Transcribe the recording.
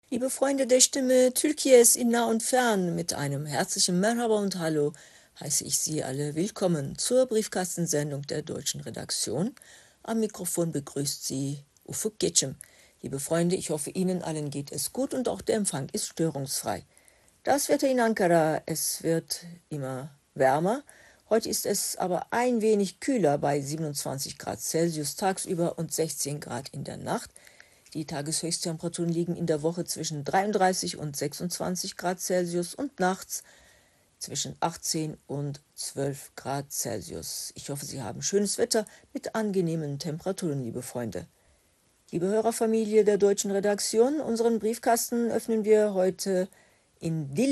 Liebe Freunde der Stimme Türkiye's in nah und fern, mit einem herzlichen Merhaba und Hallo heiße ich Sie alle willkommen zur Briefkastensendung der deutschen Redaktion. Am Mikrofon begrüßt Sie Ufuk Geçim. Liebe Freunde, ich hoffe, Ihnen allen geht es gut und auch der Empfang ist störungsfrei. Das Wetter in Ankara, es wird immer wärmer. Heute ist es aber ein wenig kühler bei 27 Grad Celsius tagsüber und 16 Grad in der Nacht. Die Tageshöchsttemperaturen liegen in der Woche zwischen 33 und 26 Grad Celsius und nachts zwischen 18 und 12 Grad Celsius. Ich hoffe, Sie haben schönes Wetter mit angenehmen Temperaturen, liebe Freunde. Liebe Hörerfamilie der deutschen Redaktion, unseren Briefkasten öffnen wir heute in Dil